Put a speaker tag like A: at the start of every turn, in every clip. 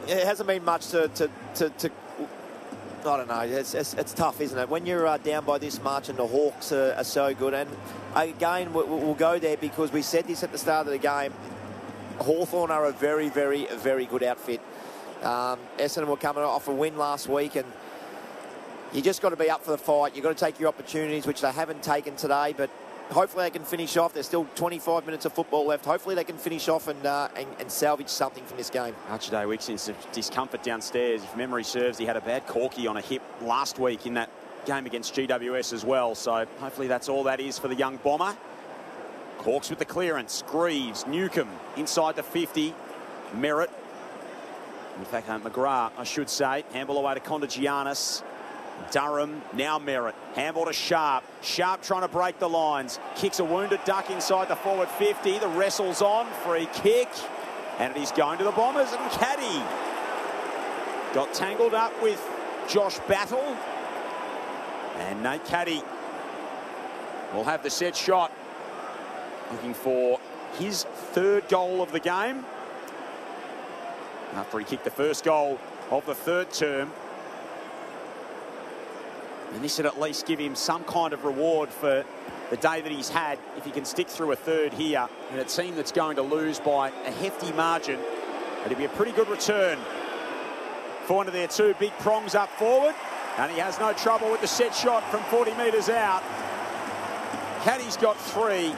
A: it hasn't been much to I don't know. It's tough, isn't it? When you're down by this much and the Hawks are so good. And again, we'll go there because we said this at the start of the game. Hawthorn are a very, very, very good outfit. Essendon were coming off a win last week, and you just got to be up for the fight. You've got to take your opportunities, which they haven't taken today, but hopefully they can finish off. There's still 25 minutes of football left. Hopefully they can finish off and salvage something from this game.
B: Archie Wicks in some discomfort downstairs. If memory serves, he had a bad corky on a hip last week in that game against GWS as well. So hopefully that's all that is for the young Bomber. Hawks with the clearance. Greaves, Newcomb inside the 50. Merritt. In fact, McGrath, I should say. Handball away to Kondagiannis. Durham, now Merritt. Handball to Sharp. Sharp trying to break the lines. Kicks a wounded duck inside the forward 50. The wrestle's on. Free kick. And it is going to the Bombers. And Caddy got tangled up with Josh Battle. And Nate Caddy will have the set shot. Looking for his third goal of the game. After he kicked the first goal of the third term. And this would at least give him some kind of reward for the day that he's had if he can stick through a third here. And a team that's going to lose by a hefty margin. It'll be a pretty good return for one of their two big prongs up forward. And he has no trouble with the set shot from 40 metres out. Caddy's got 3.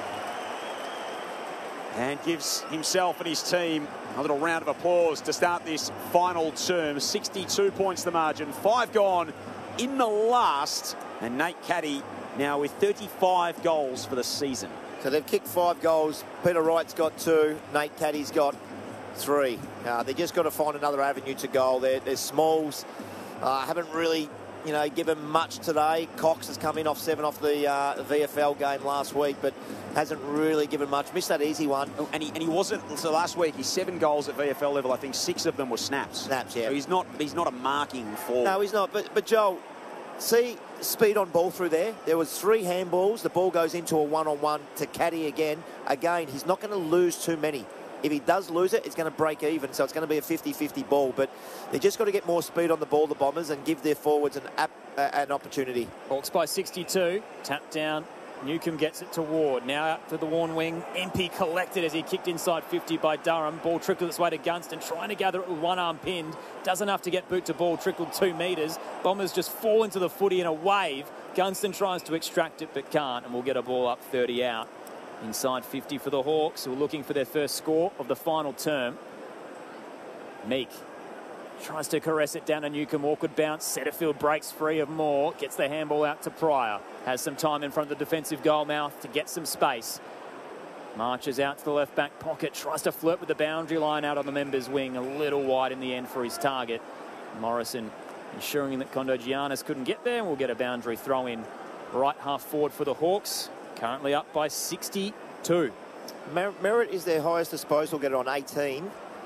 B: And gives himself and his team a little round of applause to start this final term. 62 points the margin. 5 gone in the last. And Nate Caddy now with 35 goals for the season.
A: So they've kicked 5 goals. Peter Wright's got 2. Nate Caddy's got 3. They just got to find another avenue to goal. Their Smalls haven't really, given much today. Cox has come in off 7 off the VFL game last week, but hasn't really given much. Missed that easy one.
B: Oh, and he wasn't. So last week, he's 7 goals at VFL level. I think 6 of them were snaps.
A: Snaps, yeah.
B: So he's not a marking forward.
A: No, he's not. But Joel, see speed on ball through there. There was 3 handballs. The ball goes into a one-on-one to Caddy again. Again, he's not going to lose too many. If he does lose it, it's going to break even, so it's going to be a 50-50 ball. But they just got to get more speed on the ball, the Bombers, and give their forwards an opportunity.
C: Hawks by 62. Tap down. Newcomb gets it to Ward. Now out to the Warn wing. MP collected as he kicked inside 50 by Durham. Ball trickled its way to Gunston, trying to gather it with one arm pinned. Does enough to get boot to ball, trickled 2 metres. Bombers just fall into the footy in a wave. Gunston tries to extract it but can't, and we'll get a ball up 30 out. Inside 50 for the Hawks, who are looking for their first score of the final term. Meek tries to caress it down to Newcomb. Awkward bounce. Setterfield breaks free of Moore. Gets the handball out to Pryor. Has some time in front of the defensive goal mouth to get some space. Marches out to the left back pocket. Tries to flirt with the boundary line out on the members' wing. A little wide in the end for his target. Morrison ensuring that Kondagiannis couldn't get there. And we'll get a boundary throw in right half forward for the Hawks. Currently up by 62.
A: Merritt is their highest disposal getter on 18.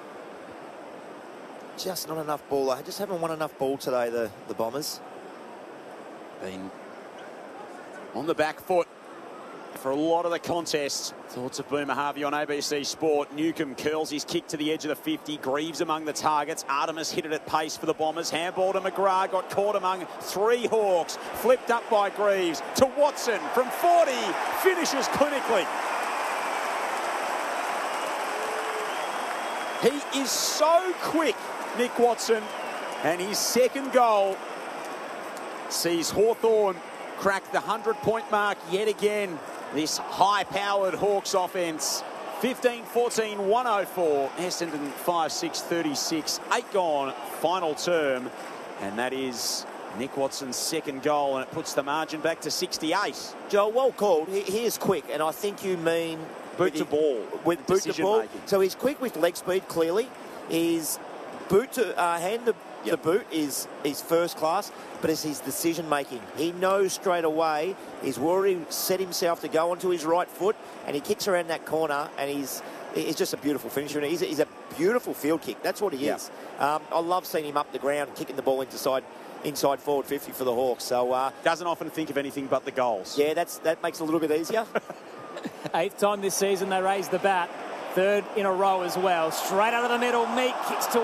A: Just not enough ball. They just haven't won enough ball today, the Bombers.
B: Been on the back foot for a lot of the contest. Thoughts of Boomer Harvey on ABC Sport. Newcomb curls his kick to the edge of the 50. Greaves among the targets. Artemis hit it at pace for the Bombers. Handball to McGrath. Got caught among 3 Hawks. Flipped up by Greaves to Watson from 40. Finishes clinically. He is so quick, Nick Watson. And his second goal sees Hawthorn crack the 100-point mark yet again. This high-powered Hawks offense. 15-14, 104. Essendon 5-6, 36. 8 gone, final term. And that is Nick Watson's second goal, and it puts the margin back to 68.
A: Joel, well called. He is quick, and I think you mean
B: boot to ball.
A: With boot to ball. So he's quick with leg speed, clearly. His boot to hand the boot is first class, but it's his decision making. He knows straight away. He's already set himself to go onto his right foot, and he kicks around that corner, and he's just a beautiful finisher. And he's a beautiful field kick. That's what he is. I love seeing him up the ground, kicking the ball inside forward 50 for the Hawks. So
B: doesn't often think of anything but the goals.
A: Yeah, that makes it a little bit easier.
C: 8th time this season they raised the bat. 3rd in a row as well. Straight out of the middle, Meek kicks to